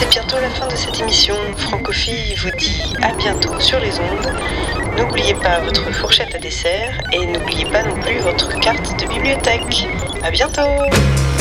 C'est bientôt la fin de cette émission. Francophilie vous dit à bientôt sur les ondes. N'oubliez pas votre fourchette à dessert et n'oubliez pas non plus votre carte de bibliothèque. À bientôt!